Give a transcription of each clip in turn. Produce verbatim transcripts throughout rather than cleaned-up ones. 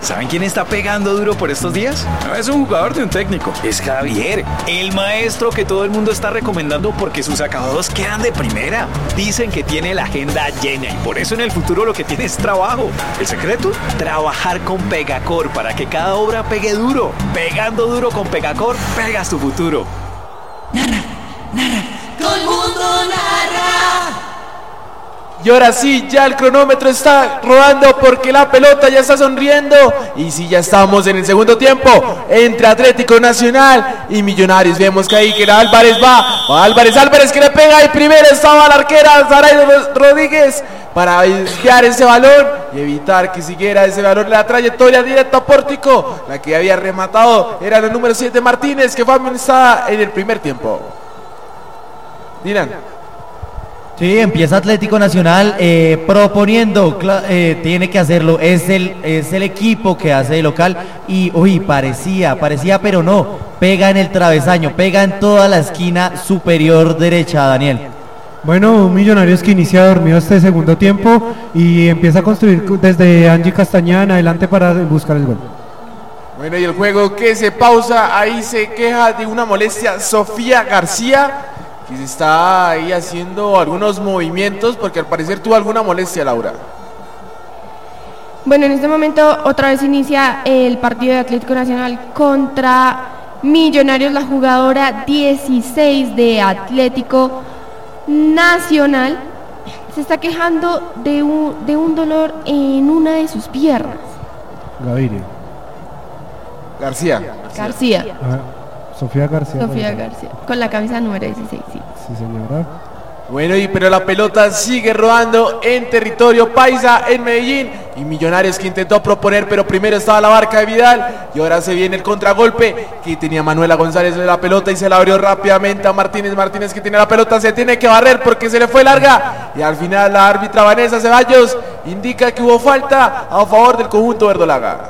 ¿Saben quién está pegando duro por estos días? No es un jugador de un técnico, es Javier, el maestro que todo el mundo está recomendando porque sus acabados quedan de primera. Dicen que tiene la agenda llena y por eso en el futuro lo que tiene es trabajo. ¿El secreto? Trabajar con Pegacor para que cada obra pegue duro. Pegando duro con Pegacor, pegas tu futuro. Narra, narra, todo el mundo narra. Y ahora sí, ya el cronómetro está rodando porque la pelota ya está sonriendo. Y sí, ya estamos en el segundo tiempo entre Atlético Nacional y Millonarios. Vemos que ahí que Álvarez va, va Álvarez, Álvarez que le pega y primero estaba la arquera Saray Rodríguez para desviar ese balón y evitar que siguiera ese balón la trayectoria directa a Pórtico. La que había rematado era el número siete Martínez, que fue amenazada en el primer tiempo. Dylan. Sí, empieza Atlético Nacional eh, proponiendo, eh, tiene que hacerlo, es el, es el equipo que hace de local y, uy, parecía, parecía pero no, pega en el travesaño, pega en toda la esquina superior derecha, Daniel. Bueno, Millonarios que inicia dormido este segundo tiempo y empieza a construir desde Angie Castañeda en adelante para buscar el gol. Bueno, y el juego que se pausa, ahí se queja de una molestia Sofía García, que se está ahí haciendo algunos movimientos porque al parecer tuvo alguna molestia, Laura. Bueno, en este momento otra vez inicia el partido de Atlético Nacional contra Millonarios, la jugadora dieciséis de Atlético Nacional se está quejando de un, de un dolor en una de sus piernas. Gaviria. García. García. Ah, Sofía García. Sofía García, con la camisa número dieciséis, sí. Sí, señora. Bueno, y pero la pelota sigue rodando en territorio paisa en Medellín y Millonarios que intentó proponer, pero primero estaba la barca de Vidal y ahora se viene el contragolpe que tenía Manuela González de la pelota y se la abrió rápidamente a Martínez, Martínez que tiene la pelota, se tiene que barrer porque se le fue larga y al final la árbitra Vanessa Ceballos indica que hubo falta a favor del conjunto verdolaga.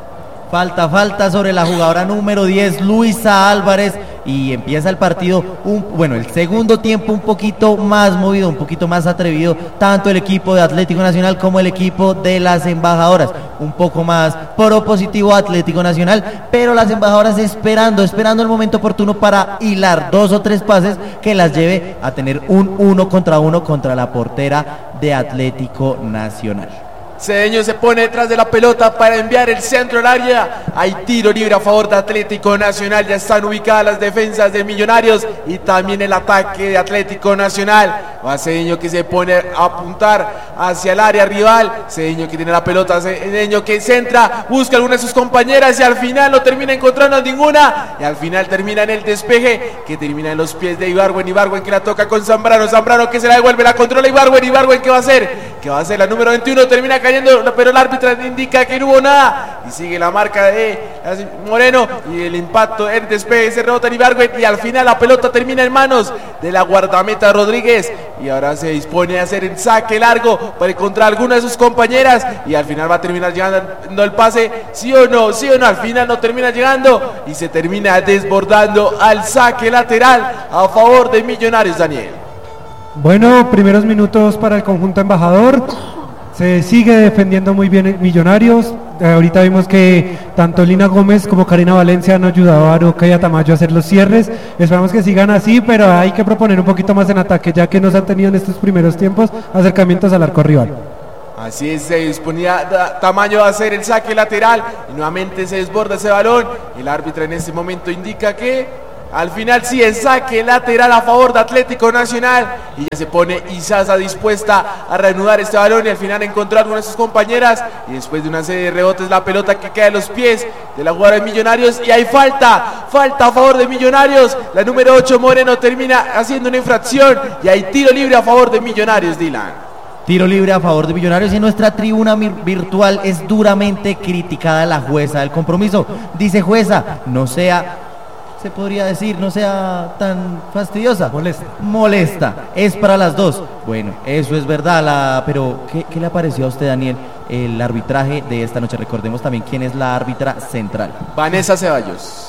Falta, falta sobre la jugadora número diez, Luisa Álvarez, y empieza el partido, un, bueno, el segundo tiempo un poquito más movido, un poquito más atrevido, tanto el equipo de Atlético Nacional como el equipo de las embajadoras, un poco más propositivo Atlético Nacional, pero las embajadoras esperando, esperando el momento oportuno para hilar dos o tres pases que las lleve a tener un uno contra uno contra la portera de Atlético Nacional. Cedeño se pone detrás de la pelota para enviar el centro al área. Hay tiro libre a favor de Atlético Nacional. Ya están ubicadas las defensas de Millonarios y también el ataque de Atlético Nacional. Va Cedeño que se pone a apuntar hacia el área rival. Cedeño que tiene la pelota. Cedeño que centra, busca alguna de sus compañeras y al final no termina encontrando ninguna. Y al final termina en el despeje que termina en los pies de Ibargüen. Ibargüen que la toca con Zambrano. Zambrano que se la devuelve, la controla Ibargüen. Ibargüen que va a hacer, que va a ser la número veintiuno. Termina cayendo, pero el árbitro indica que no hubo nada y sigue la marca de Moreno y el impacto, el despegue, se rebota en Ibargüen y al final la pelota termina en manos de la guardameta Rodríguez y ahora se dispone a hacer el saque largo para encontrar alguna de sus compañeras y al final va a terminar llegando el pase, sí o no, sí o no, al final no termina llegando y se termina desbordando al saque lateral a favor de Millonarios, Daniel. Bueno, primeros minutos para el conjunto embajador. Se sigue defendiendo muy bien Millonarios. Eh, ahorita vimos que tanto Lina Gómez como Karina Valencia han ayudado a Aroca y a Tamayo a hacer los cierres. Esperamos que sigan así, pero hay que proponer un poquito más en ataque, ya que no se han tenido en estos primeros tiempos acercamientos al arco rival. Así es, se disponía Tamayo a hacer el saque lateral y nuevamente se desborda ese balón. El árbitro en este momento indica que al final sí es saque lateral a favor de Atlético Nacional y ya se pone Izaza dispuesta a reanudar este balón y al final encontró a alguna de sus compañeras y después de una serie de rebotes la pelota que queda en los pies de la jugadora de Millonarios y hay falta, falta a favor de Millonarios, la número ocho Moreno termina haciendo una infracción y hay tiro libre a favor de Millonarios, Dylan. Tiro libre a favor de Millonarios y en nuestra tribuna virtual es duramente criticada la jueza del compromiso. Dice jueza, no sea, se podría decir, no sea tan fastidiosa. Molesta. Molesta, es para las dos. Bueno, eso es verdad, la, pero ¿qué, ¿qué le pareció a usted, Daniel, el arbitraje de esta noche? Recordemos también quién es la árbitra central. Vanessa Ceballos.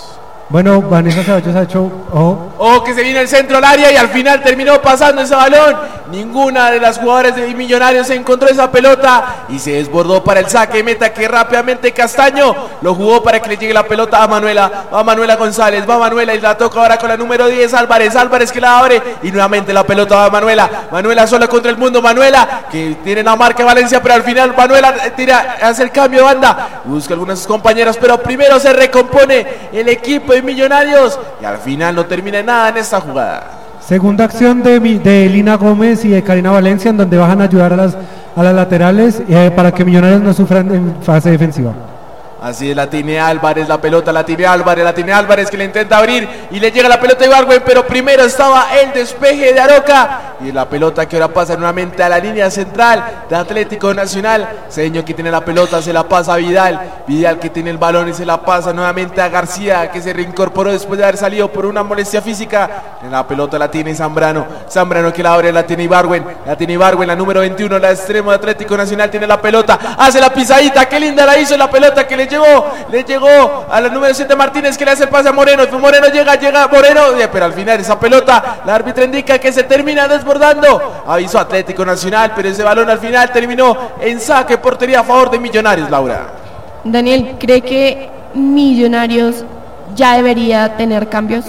Bueno, Vanessa Ceballos ha hecho... Oh. Oh, que se viene el centro al área y al final terminó pasando ese balón. Ninguna de las jugadoras de Millonarios encontró esa pelota y se desbordó para el saque de meta que rápidamente Castaño lo jugó para que le llegue la pelota a Manuela. Va Manuela González, va Manuela y la toca ahora con la número diez, Álvarez. Álvarez que la abre y nuevamente la pelota va a Manuela. Manuela sola contra el mundo. Manuela que tiene la marca Valencia, pero al final Manuela tira, hace el cambio de banda. Busca algunas de sus compañeras, pero primero se recompone el equipo de Millonarios y al final no termina nada en esta jugada. Segunda acción de, de Lina Gómez y de Karina Valencia, en donde bajan a ayudar a las, a las laterales eh, para que Millonarios no sufran en fase defensiva. Así es, la tiene Álvarez, la pelota la tiene Álvarez, la tiene Álvarez que le intenta abrir y le llega la pelota a Ibargüen, pero primero estaba el despeje de Aroca y la pelota que ahora pasa nuevamente a la línea central de Atlético Nacional. Cedeño que tiene la pelota, se la pasa a Vidal, Vidal que tiene el balón y se la pasa nuevamente a García, que se reincorporó después de haber salido por una molestia física. La pelota la tiene Zambrano, Zambrano que la abre, la tiene Ibargüen, la tiene Ibargüen, la número veintiuno, la extremo de Atlético Nacional tiene la pelota, hace la pisadita, qué linda la hizo la pelota que le llegó, le llegó a la número siete Martínez que le hace el pase a Moreno, Moreno llega, llega Moreno, pero al final esa pelota, la árbitra indica que se termina desbordando, aviso Atlético Nacional, pero ese balón al final terminó en saque portería a favor de Millonarios, Laura. Daniel, ¿cree que Millonarios ya debería tener cambios?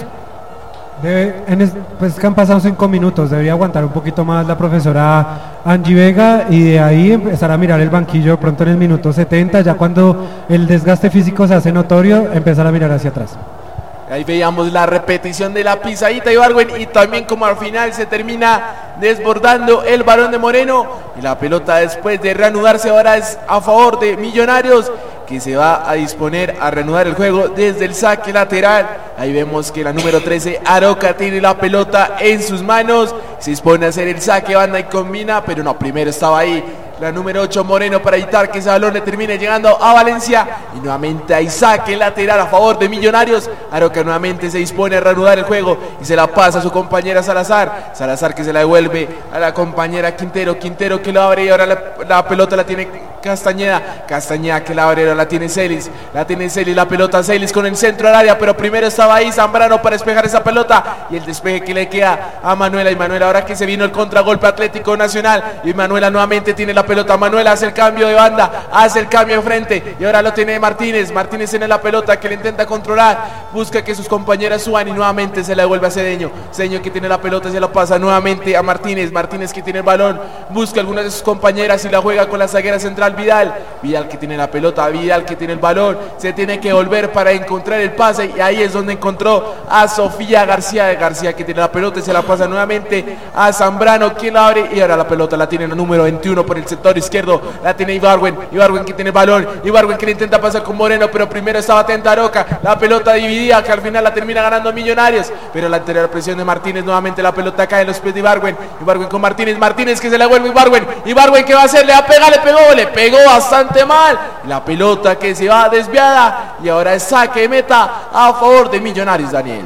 Debe, en es, pues que han pasado cinco minutos, debería aguantar un poquito más la profesora Angie Vega y de ahí empezar a mirar el banquillo pronto en el minuto setenta, ya cuando el desgaste físico se hace notorio, empezar a mirar hacia atrás. Ahí veíamos la repetición de la pisadita de Ibargüen y también como al final se termina desbordando el balón de Moreno y la pelota después de reanudarse ahora es a favor de Millonarios, que se va a disponer a reanudar el juego desde el saque lateral. Ahí vemos que la número trece Aroca tiene la pelota en sus manos, se dispone a hacer el saque banda y combina, pero no, primero estaba ahí la número ocho Moreno para evitar que ese balón le termine llegando a Valencia y nuevamente hay saque lateral a favor de Millonarios. Aroca nuevamente se dispone a reanudar el juego y se la pasa a su compañera Salazar, Salazar que se la devuelve a la compañera Quintero, Quintero que lo abre y ahora la, la pelota la tiene Castañeda, Castañeda que la abre, ahora la tiene Celis, la tiene Celis, la pelota Celis con el centro al área, pero primero estaba ahí Zambrano para despejar esa pelota y el despeje que le queda a Manuela y Manuela ahora que se vino el contragolpe Atlético Nacional y Manuela nuevamente tiene la pelota, Manuela hace el cambio de banda, hace el cambio de frente y ahora lo tiene Martínez, Martínez tiene la pelota que le intenta controlar, busca que sus compañeras suban y nuevamente se la devuelve a Cedeño, Cedeño que tiene la pelota se la pasa nuevamente a Martínez, Martínez que tiene el balón, busca algunas de sus compañeras y la juega con la zaguera central Vidal, Vidal que tiene la pelota, Vidal que tiene el balón, se tiene que volver para encontrar el pase y ahí es donde encontró a Sofía García, García que tiene la pelota y se la pasa nuevamente a Zambrano quien la abre y ahora la pelota la tiene el número veintiuno por el sector izquierdo, la tiene Ibargüen, Ibargüen que tiene el balón, Ibargüen que le intenta pasar con Moreno, pero primero estaba atenta Aroca, la pelota dividida que al final la termina ganando Millonarios, pero la anterior presión de Martínez, nuevamente la pelota cae en los pies de Ibargüen, Ibargüen con Martínez, Martínez que se la vuelve Ibargüen, Ibargüen que va a hacer, le va a pegar, le pegó, le pegó bastante mal, la pelota que se va desviada y ahora es saque de meta a favor de Millonarios, Daniel.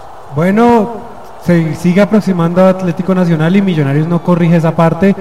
Bueno, se sigue aproximando a Atlético Nacional y Millonarios no corrige esa parte.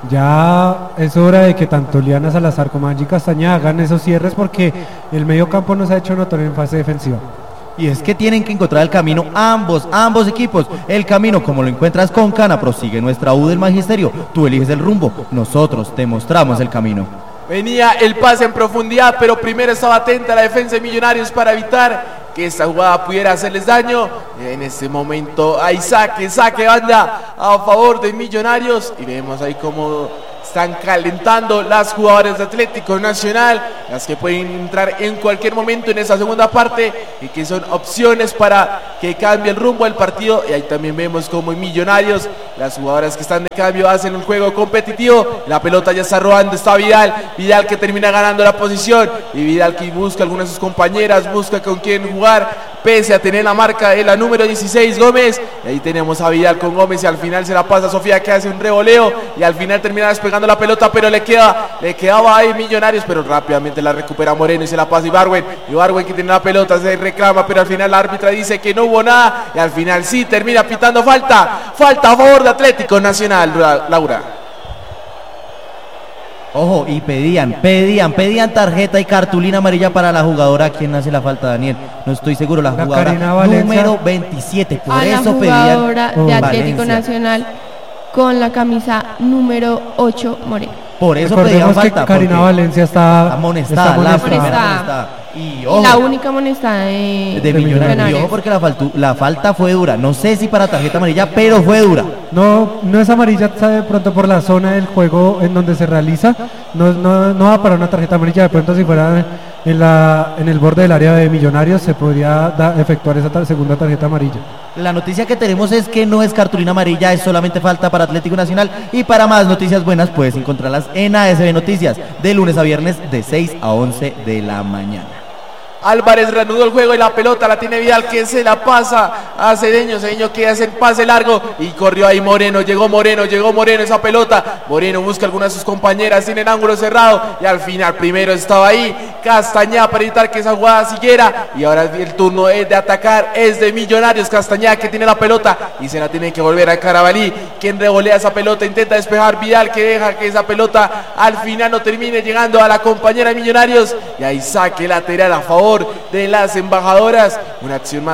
Ya es hora de que tanto Liana Salazar como Angie Castañeda hagan esos cierres porque el medio campo no se ha hecho notorio en fase defensiva. Y es que tienen que encontrar el camino ambos, ambos equipos. El camino como lo encuentras con Cana, prosigue nuestra U del Magisterio. Tú eliges el rumbo, nosotros te mostramos el camino. Venía el pase en profundidad, pero primero estaba atenta la defensa de Millonarios para evitar que esta jugada pudiera hacerles daño. En este momento hay saque, saque banda a favor de Millonarios y vemos ahí cómo están calentando las jugadoras de Atlético Nacional, las que pueden entrar en cualquier momento en esa segunda parte y que son opciones para que cambie el rumbo del partido. Y ahí también vemos como en Millonarios las jugadoras que están de cambio hacen un juego competitivo. La pelota ya está robando, está Vidal, Vidal que termina ganando la posición y Vidal que busca a algunas de sus compañeras, busca con quién jugar pese a tener la marca de la número dieciséis Gómez. Y ahí tenemos a Vidal con Gómez y al final se la pasa a Sofía que hace un revoleo y al final termina despegando la pelota, pero le queda, le quedaba ahí Millonarios, pero rápidamente la recupera Moreno y se la pasa Ibargüen, Ibargüen que tiene la pelota, se reclama, pero al final la árbitra dice que no hubo nada y al final sí termina pitando falta, falta a favor de Atlético Nacional, Laura. Ojo, y pedían, pedían, pedían tarjeta y cartulina amarilla para la jugadora. ¿Quién hace la falta, Daniel? No estoy seguro, la, La jugadora Karina Valencia. número veintisiete. Por A la eso jugadora pedían de Oh. Atlético Valencia. Nacional con la camisa número ocho, Moreno. Por eso Recordemos pedían que falta. Karina porque Valencia está amonestada, está la amonestada. primera Amonestada. amonestada. Y Y ojo, la única amonestada de, de Millonarios. Y ojo porque la, faltu- la falta fue dura. No sé si para tarjeta amarilla, pero fue dura. No, no es amarilla, está de pronto por la zona del juego en donde se realiza. No, no, no va para una tarjeta amarilla. De pronto, si fuera en, la, en el borde del área de Millonarios, se podría da- efectuar esa tar- segunda tarjeta amarilla. La noticia que tenemos es que no es cartulina amarilla, es solamente falta para Atlético Nacional. Y para más noticias buenas puedes encontrarlas en A S B Noticias, de lunes a viernes de seis a once de la mañana. Álvarez reanudó el juego y la pelota la tiene Vidal, que se la pasa a Cedeño. Cedeño que hace el pase largo y corrió ahí Moreno. Llegó Moreno, llegó Moreno esa pelota. Moreno busca a alguna de sus compañeras, tiene el ángulo cerrado y al final primero estaba ahí Castañá para evitar que esa jugada siguiera. Y ahora el turno es de atacar, es de Millonarios. Castañá que tiene la pelota y se la tiene que volver a Carabalí, quien revolea esa pelota, intenta despejar. Vidal que deja que esa pelota al final no termine llegando a la compañera de Millonarios. Y ahí saque lateral a favor de las embajadoras. Una acción más